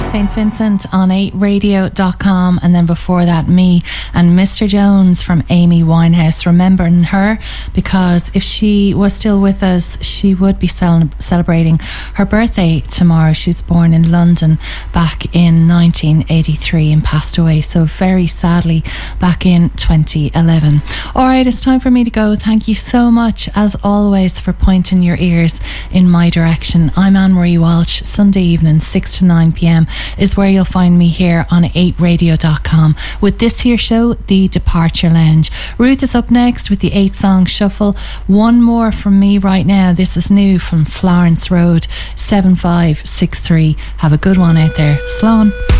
St. Vincent on 8radio.com, and then before that me and Mr. Jones from Amy Winehouse, remembering her because if she was still with us she would be celebrating her birthday tomorrow. She was born in London back in 1983 and passed away so very sadly back in 2011. Alright, it's time for me to go. Thank you so much as always for pointing your ears in my direction. I'm Anne-Marie Walsh. Sunday evening 6 to 9 p.m. is where you'll find me here on 8radio.com with this here show, The Departure Lounge. Ruth is up next with the 8-song shuffle. One more from me right now. This is new from Florence Road, 7563. Have a good one out there. Slán.